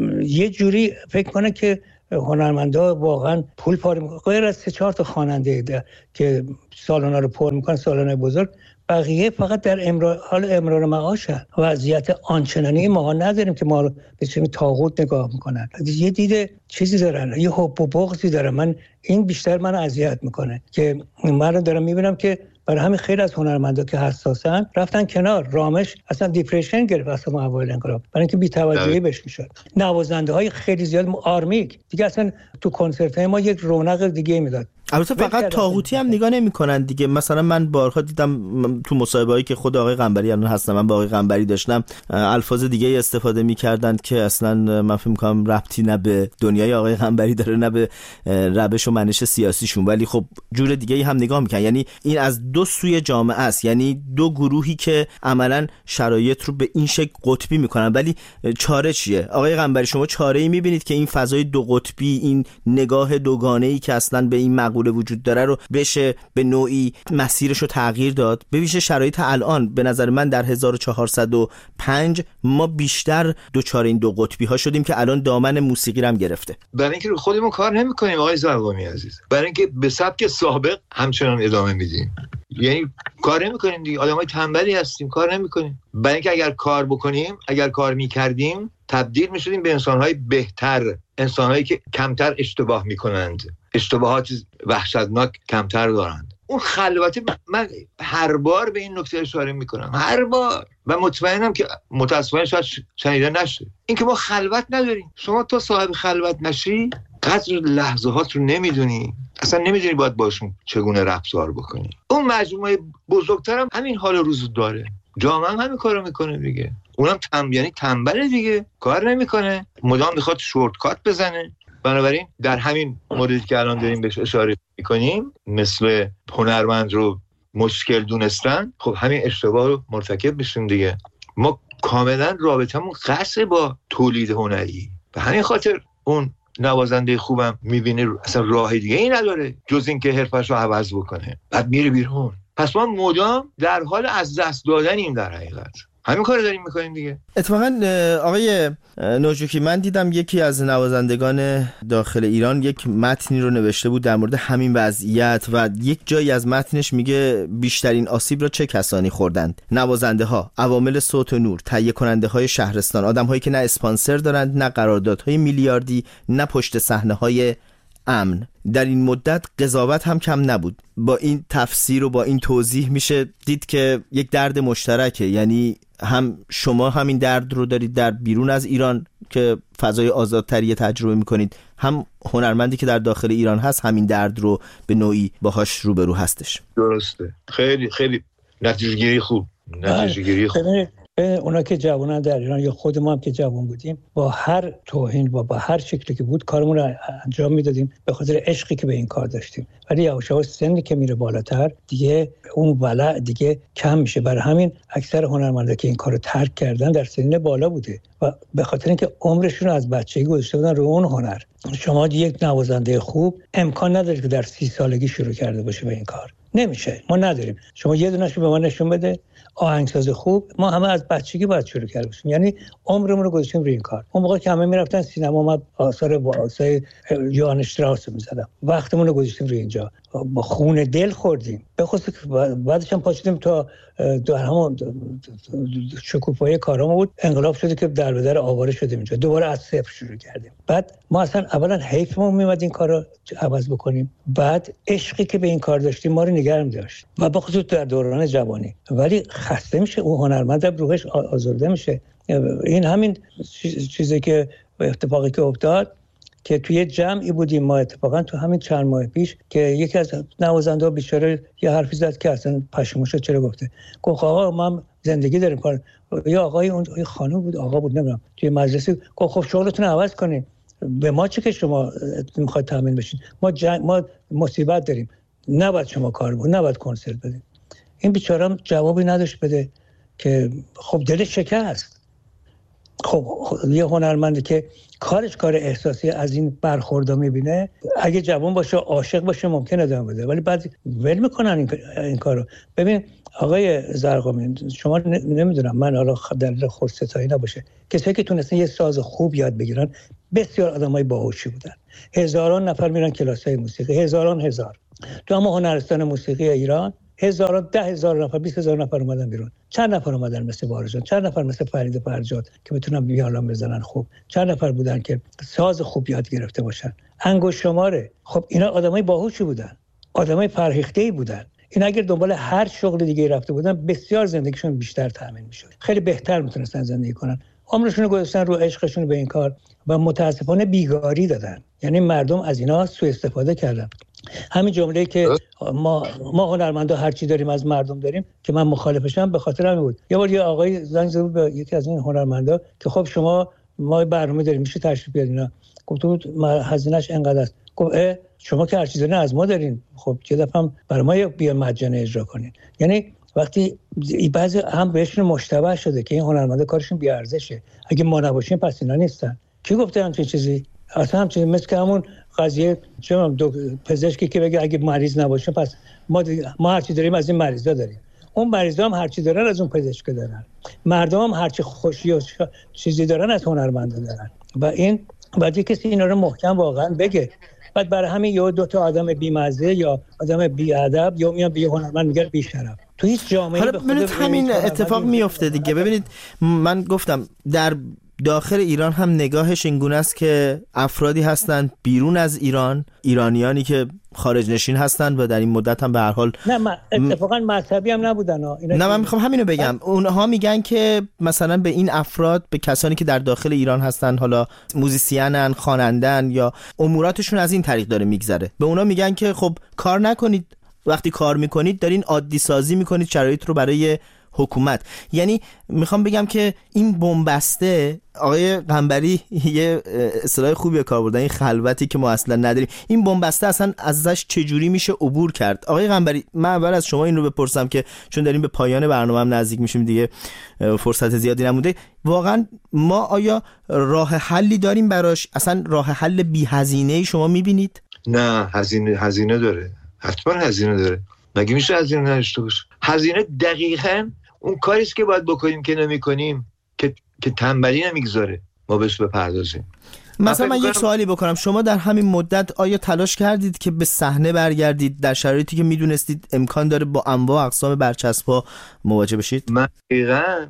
یه جوری فکر کنه که هنرمندا واقعا پول پاره میکنن. غیر از 3-4 تا خواننده که سالونا رو پر میکنن، سالن‌های بزرگ، بقیه فقط در امرار معاشه. وضعیت آنچنانی ما نداریم که ما رو به چه طاغوت نگاه میکنن. یه دید چیزی دارن، یه حب و بغضی دارن. من این بیشتر من اذیت میکنه که من رو دارم میبینم که برای همین خیلی از هنرمندا که حساسن رفتن کنار. رامش اصلا دیپرشن گرفت اصلا اوایل انقلاب، برای اینکه بی‌توجهی بهش میشد. نوازنده‌های خیلی زیاد آرمیک دیگه اصلا تو کنسرت‌های ما یک رونق دیگه میداد. البته فقط طاغوتی هم نگاه نمی‌کنن دیگه. مثلا من بارها دیدم تو مصاحبه‌ای که خود آقای قنبری الان هستم، من با آقای قنبری داشتم، الفاظ دیگه استفاده می‌کردن که اصلا من فکر می‌کنم ربطی نه به دنیای آقای قنبری داره نه به روش و منش سیاسیشون، ولی خب جور دیگه‌ای هم نگاه می‌کنن. یعنی این از دو سوی جامعه است، یعنی دو گروهی که عملاً شرایط رو به این شکل قطبی می‌کنن. ولی چاره چیه آقای قنبری؟ شما چاره‌ای می‌بینید که این فضای دو قطبی، این نگاه دوگانه‌ای که اصلا به این وجود داره رو بشه به نوعی مسیرش رو تغییر داد؟ به ویژه شرایط الان به نظر من در 1405 ما بیشتر دوچار این دو قطبی ها شدیم که الان دامن موسیقی رو هم گرفته. برای اینکه خودمون کار نمی‌کنیم آقای زرقامی عزیز، برای اینکه به سبک سابق همچنان ادامه میدیم. یعنی کار نمی‌کنیم دیگه، آدمای تنبلی هستیم، کار نمی‌کنیم. برای اینکه اگر کار بکنیم، اگر کار می‌کردیم، تبدیل می‌شدیم به انسان‌های بهتر، انسان‌هایی که کمتر اشتباه می‌کنند، اشتباهات وحشتناک کمتر دارند. اون خلوتی، من هر بار به این نکته اشاره میکنم، هر بار، و مطمئنم که متاسفانه شاید شنیده نشه، این که ما خلوت نداریم. شما تا صاحب خلوت نشی قدر لحظات رو نمیدونی، اصلا نمیدونی باید باشون چگونه رفتار بکنی. اون مجموعه بزرگترم همین حال روز داره، جامعه هم همین کارو میکنه دیگه. اونم یعنی تنبله دیگه، کار نمیکنه، مدام میخواد شورت کات بزنه. بنابراین در همین موردی که الان داریم بهش اشاره میکنیم، مثل هنرمند رو مشکل دونستن، خب همین اشتباه رو مرتکب میشیم دیگه. ما کاملا رابطمون قصه با تولید هنری، به همین خاطر اون نوازنده خوبم میبینه اصلا راه دیگه ای نداره جز این که حرفش رو عوض بکنه، بعد میره بیرون. پس ما مدام در حال از دست دادنیم در حقیقت. همین کار داریم میکنیم دیگه. اتفاقا آقای نوجوکی، من دیدم یکی از نوازندگان داخل ایران یک متنی رو نوشته بود در مورد همین وضعیت و یک جایی از متنش میگه بیشترین آسیب را چه کسانی خوردند؟ نوازنده ها، عوامل صوت و نور، تهیه کننده های شهرستان، آدم هایی که نه اسپانسر دارند، نه قراردادهای میلیاردی، نه پشت صحنه های امن. در این مدت قضاوت هم کم نبود. با این تفسیر و با این توضیح میشه دید که یک درد مشترکه، یعنی هم شما همین درد رو دارید در بیرون از ایران که فضای آزادتری تجربه میکنید، هم هنرمندی که در داخل ایران هست همین درد رو به نوعی باهاش روبرو هستش. درسته. خیلی خیلی نتیجه‌گیری خوب. اونا که جوانان در ایران یا خود ما هم که جوان بودیم، با هر توهین و با هر شکلی که بود کارمون رو انجام میدادیم به خاطر عشقی که به این کار داشتیم. ولی یواش یواش سنی که میره بالاتر دیگه اون ولع دیگه کم میشه. برای همین اکثر هنرمندا که این کارو ترک کردن در سن بالا بوده و به خاطر اینکه عمرشون رو از بچگی گذاشته بودن رو اون هنر. شما یک نوازنده خوب امکان نداره که در 30 سالگی شروع کرده باشه به این کار. نمیشه، ما نداریم. شما یه دونه‌شو به ما نشون بده. آهنگساز خوب ما همه از بچگی باید شروع کرده باشیم، یعنی عمرمون رو گذاشتیم روی این کار. اون موقع که همه میرفتن سینما، ما آثار یوهان اشتراوس می‌زدم، وقتمون رو گذاشتیم روی اینجا، با خون دل خوردیم. به خصوص بعدش هم پاشیدیم تا در همون شکوفایی کارامون بود، انقلاب شده که در به در آواره شدیم اینجا، دوباره از صفر شروع کردیم. بعد ما اصلا اولا حیفمون میومد این کارو عوض بکنیم، بعد عشقی که به این کار داشتیم ما رو نگرم داشت و به خصوص در دوران جوانی. ولی خسته میشه اون هنرمند، روحش آزرده میشه. این همین چیزی که اتفاقی که افتاد که توی جمعی بودیم ما اتفاقا تو همین چند ماه پیش که یکی از نوازنده‌ها بیچاره یه حرفی زد که اصلا پشیمون شد چرا گفته. گفت آقا ما زندگی داریم کار. یا آقای اون خانم بود، آقا بود نمیدونم، توی مجلسی گفت خب شغلتون عوض کنین، به ما چه که شما میخواید تامین بشین، ما مصیبت داریم، نباید شما کار بود، نباید کنسرت بدین. این بیچاره هم جوابی نداشت بده که خب دلش شکست. خب یه هنرمندی که کارش کار احساسی از این برخوردا میبینه، اگه جوان باشه عاشق باشه ممکنه ادامه بده، ولی بعد ول میکنن این کارو. ببین آقای زرقامی، شما نمیدونم، من حالا در خودستایی نباشه، کسایی که تونستن یه ساز خوب یاد بگیرن بسیار آدمای باهوشی بودن. هزاران نفر میرن کلاسای موسیقی، هزار تو اما هنرستان موسیقی ایران 10,000 نفر 20,000 نفر اومدن بیرون. چند نفر اومدن مثل بارجان، چند نفر مثل فرید فرجاد که بتونن ویولن بزنن خوب، چند نفر بودن که ساز خوب یاد گرفته باشن، انگشت شماره. خب اینا آدمای باهوشی بودن، آدمای فرهیخته‌ای بودن. این اگر دنبال هر شغل دیگه رفته بودن بسیار زندگیشون بیشتر تامین میشد، خیلی بهتر میتونستن زندگی کنن. عمرشون رو گذاشتن رو عشقشون به این کار و متاسفانه بیگاری دادن، یعنی مردم از اینا سوء استفاده کردن. همین جمله‌ای که ما هنرمندا هر چی داریم از مردم داریم که من مخالفشم به خاطر همین بود. یه بار یه آقای زنگ زد به یکی از این هنرمندا که خب ما برنامه داریم میشه تشریف بیارین. گفت هزینه‌اش اینقدر است. گفت شما که هر چیزی دارین از ما دارین، خب یه دفعه هم برای ما بیا مجانی اجرا کنین. یعنی وقتی بعضی هم بهشون مشتبه شده که این هنرمندا کارشون بی ارزشه، اگه ما نباشیم پس اینا نیستن. کی گفته همچین چیزی؟ اصلا همچین مثل همون قضیه چه پزشکی که بگه اگه مریض نباشه پس ما هر چی داریم از این مریضا داریم. اون مریضا هم هر چی دارن از اون پزشک دارن. مردم هم هر چی خوشی و چیزی دارن از هنرمندا دارن. و این بعد کسی اینا رو محکم واقعا بگه. بعد برای همین یه دو تا آدم بی‌مزه یا آدم بی‌ادب یا میان به هنرمند میگن بی‌شرف. تو هیچ جامعه‌ای حالا ببینید همین اتفاق میفته دیگه. ببینید من گفتم در داخل ایران هم نگاهش اینگونه است که افرادی هستند بیرون از ایران، ایرانیانی که خارج نشین هستند و در این مدت هم به هر حال اتفاقا مذهبی هم نبودن. نه من میخوام همینو بگم. اونها میگن که مثلا به این افراد، به کسانی که در داخل ایران هستند، حالا موزیسینن، خوانندن یا اموراتشون از این طریق داره میگذره، به اونا میگن که خب کار نکنید، وقتی کار میکنید دارین عادی سازی میکنید شرایط رو برای حکومت. یعنی میخوام بگم که این بنبسته، آقای قنبری یه اصطلاح خوبی کار بردن، این خلوتی که ما اصلا نداریم، این بنبسته اصلا ازش چجوری میشه عبور کرد؟ آقای قنبری، من اول از شما این رو بپرسم که چون داریم به پایان برنامه هم نزدیک میشیم دیگه، فرصت زیادی نمونده، واقعا ما آیا راه حلی داریم براش؟ اصلا راه حل بی هزینه شما میبینید؟ نه، هزینه داره، حتما هزینه داره. مگه میشه هزینه نداشته باشه؟ هزینه دقیقاً اون کاریست که باید بکنیم که نمی‌کنیم، که تنبلی نمیگذاره ما بهش بپردازیم. مثلا من یک سوالی بکنم، شما در همین مدت آیا تلاش کردید که به صحنه برگردید در شرایطی که میدونستید امکان داره با انواع اقسام برچسب‌ها مواجه بشید؟ من دقیقاً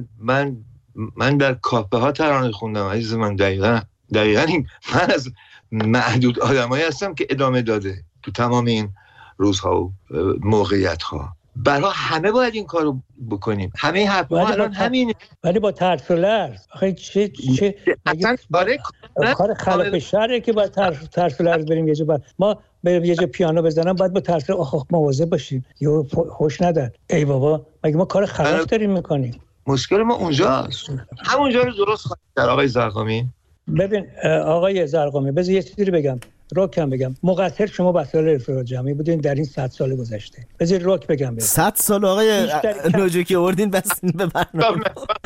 من در کافه ها ترانه خوندم عزیز من. دقیقاً این من از معدود آدمایی هستم که ادامه داده تو تمام این روزها و موقعیت‌ها. برای همه باید این کارو بکنیم، همه حرفا الان همین، ولی با ترس و لرز. آخه چه اصلا کار خلاف شرعه که با ترس و لرز بریم ما بریم یه جا پیانو بزنم بعد با ترس مواظب باشیم یا هوش ندن. ای بابا، مگه ما کار خلاف داریم میکنیم؟ مشکل ما اونجاست. همونجا رو درست خواهید در آقای زرقامی. ببین آقای زرقامی، بذار یه چیزی بگم، روکم بگم. مقصر شما وسایل ارتباط جمعی بودین در این 100 سال گذشته. بذار روک بگم 100 سال آقای نوجوکی آوردین بس به برنامه.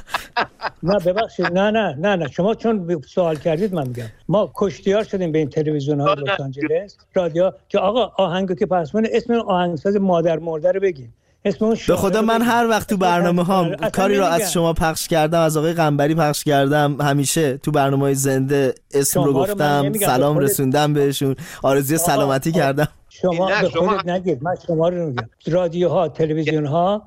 نه ببخشید، نه شما چون سوال کردید من میگم ما کشتیار شدیم به این تلویزیون‌های لس آنجلس، رادیو، که آقا آهنگو که پس من اسم آهنگساز مادر مرده رو بگین. به خدا من هر وقت تو برنامه ها کاری رو از شما پخش کردم، از آقای قنبری پخش کردم، همیشه تو برنامه‌های زنده اسم رو گفتم، سلام رسوندم بهشون، آرزوی سلامتی کردم. شما به خودت نگید، من شما رو میگم. رادیوها، تلویزیون‌ها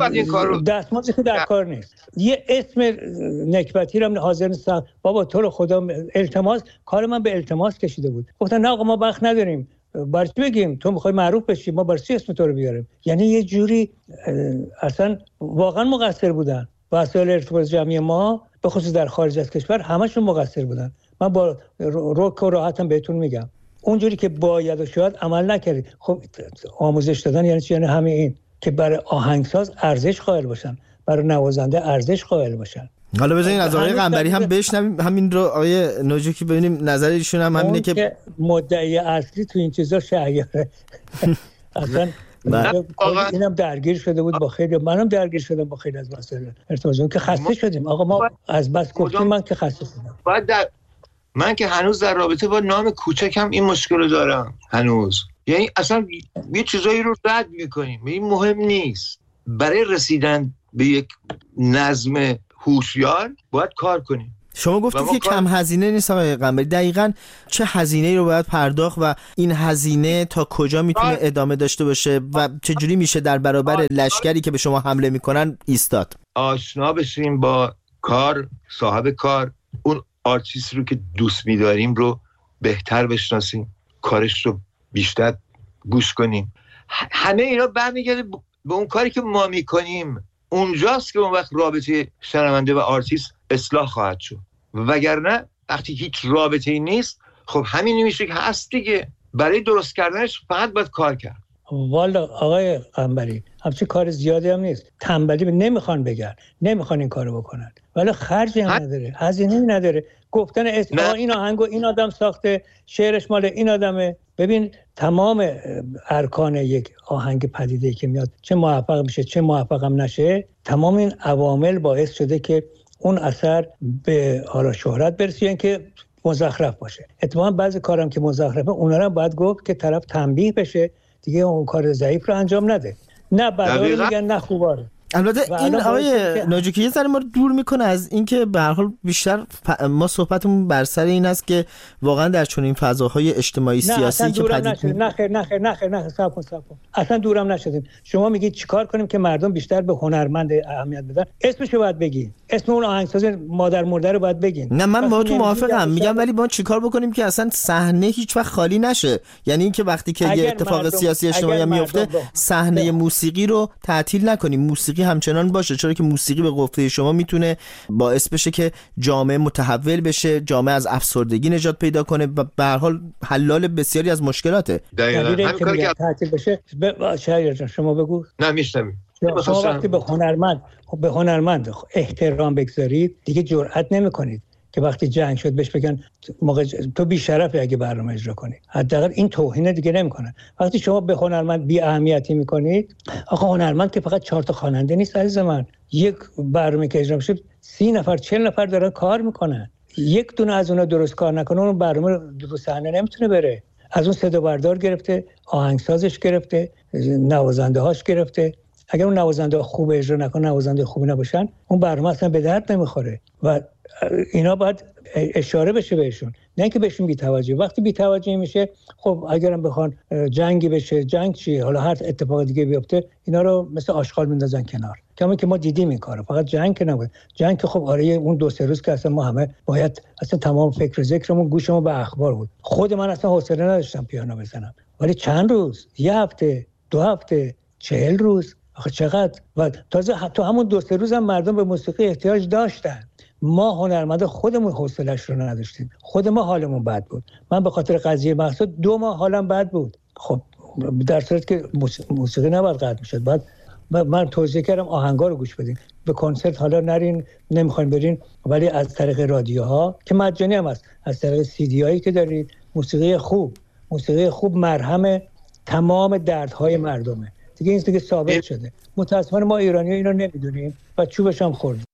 دستمزدی که در کار نیست. یه اسم نکبتی رو حاضر نیستم. بابا تو رو خدا التماس، کار من به التماس کشیده بود. گفتن نه آقا ما وقت نداریم. برای چی بگیم تو میخوای معروف بشی، ما برای چی اسم تو رو بیاریم؟ یعنی یه جوری اصلا واقعا مقصر بودن. وسایل ارتباط جمعی ما به خصوص در خارج از کشور همشون مقصر بودن. من با روک و راحتم بهتون میگم اونجوری که باید و شاید عمل نکردید. خب آموزش دادن یعنی چی؟ یعنی همین این که برای آهنگساز ارزش قائل باشن، برای نوازنده ارزش قائل باشن. حالا بذارین از آقای قنبری هم بشنویم همین رو. آقای نوجوکی ببینیم نظر ایشون هم همینه که مدعی اصلی تو این چیزا شهیاره. اصلا اینم درگیر شده بود با خیلی، منم درگیر شدم با خیلی از مسائل ارتباطی که خسته شدیم. آقا ما از بس گفتیم، من که خسته شدم. من که هنوز در رابطه با نام کوچکم این مشکل دارم هنوز. یعنی اصلا یه چیزایی رو رد میکنیم، این مهم نیست. برای رسیدن به یک نظم هوشیار باید کار کنیم. شما گفتید که کم هزینه نیست آقای قنبری. دقیقاً چه هزینه‌ای رو باید پرداخت و این هزینه تا کجا میتونه ادامه داشته باشه و چجوری میشه در برابر لشکری که به شما حمله میکنن ایستاد؟ آشنا بشیم با کار، صاحب کار، اون آرتیست رو که دوست می‌داریم رو بهتر بشناسیم، کارش رو بیشتر گوش کنیم. همه اینا برمیگرده به اون کاری که ما میکنیم. اونجاست که اون وقت رابطه شنونده و آرتیست اصلاح خواهد شد. وگرنه وقتی هیچ رابطه‌ای نیست، خب همین میشه که هست دیگه. برای درست کردنش فقط باید کار کرد. والا آقای قنبری همچین کار زیادی هم نیست. تنبلی نمیخوان بگن، نمیخوان این کارو بکنن، ولی خرجی هم نداره، هزینه‌ای نداره. گفتن اسم این آهنگو این آدم ساخته، شعرش مال این آدمه. ببین تمام ارکان یک آهنگ پدیده‌ای که میاد، چه موفق میشه چه موفق هم نشه، تمام این عوامل باعث شده که اون اثر به حالا شهرت برسه، یعنی که مزخرف باشه. اتفاقا بعضی کارام که مزخرفه اونا رو باید گفت که طرف تنبیه بشه دیگه، اون کار ضعیف رو انجام نده. نه بعدا میگن نه خوباره. البته این آقای نوجوکی یه ذره ما رو دور میکنه از اینکه به هر حال بیشتر ما صحبتمون بر سر این است که واقعا در چنین فضاهای اجتماعی سیاسی که نه صبر کن اصلا دورم نشدیم. شما میگید چیکار کنیم که مردم بیشتر به هنرمند اهمیت بدن؟ اسمشو باید بگی، اسم اون آهنگساز مادر مرده رو باید بگین. نه من با تو موافقم، میگم ولی ما چیکار بکنیم که اصلا صحنه هیچ وقت خالی نشه؟ یعنی اینکه وقتی که یه اتفاق سیاسی اجتماعی میفته صحنه موسیقی رو تعطیل نکنیم، موسیقی همچنان باشه، چرا که موسیقی به گفته شما میتونه باعث بشه که جامعه متحول بشه، جامعه از افسردگی نجات پیدا کنه و به هر حال حلال بسیاری از مشکلاته. دقیقاً همین کاری که تعطیل بشه. شما بگو. نه میشنویم. شما وقتی به هنرمند احترام بگذارید دیگه جرئت نمی‌کنید که وقتی جنگ شد بهش بگن موقع تو بی شرفی اگه برنامه اجرا کنی. حداقل این توهین دیگه نمی‌کنن. وقتی شما به هنرمند بی اهمیتی می‌کنید، آخه هنرمند که فقط 4 تا خواننده نیست عزیز من. یک برنامه که اجرا میشه 30 نفر 40 نفر دارن کار میکنن. یک دونه از اونها درست کار نکنه اون برنامه رو صحنه نمیتونه بره. از اون صدا بردار گرفته، آهنگسازش گرفته، نوازنده هاش گرفته. اگر اون نوازنده خوب اجرا نکنه، نوازنده خوبی نباشن، اون برنامه اصلا به درد نمیخوره و اینا باید اشاره بشه بهشون، نه اینکه بهشون بی‌توجهی. وقتی بی‌توجهی میشه، خب اگرم بخوان جنگی بشه، جنگ چی، حالا هر اتفاق دیگه بیفته، اینا رو مثل آشغال میندازن کنار. کما که ما دیدیم این کارو. فقط جنگ که نبود، جنگ که خب آره اون 2-3 روز که اصلا ما همه باید اصلا تمام فکر و ذکرمون گوشمون به اخبار بود. خود من اصلا حوصله نداشتم پیانو بزنم، ولی چند روز، 1 هفته، 2 هفته، 40 روز، آخه چقدر. و تازه تو همون 2-3 روز هم مردم به موسیقی احتیاج داشتن. ما هنرمند خودمون حوصله‌اش رو نداشتیم، خود ما حالمون بد بود. من به خاطر قضیه مقصود 2 ماه حالم بد بود. خب در صورت که موسیقی نباید قطع میشد. بعد من توصیه کردم آهنگا رو گوش بدین، به کنسرت حالا نرین، نمیخواین برین، ولی از طریق رادیوها که مجانی هم هست، از طریق CD هایی که دارید، موسیقی خوب مرهم تمام دردهای مردمه. دیگه این دیگه ثابت شده. متأسفانه ما ایرانی‌ها اینو نمیدونیم و چوبش هم خوردیم.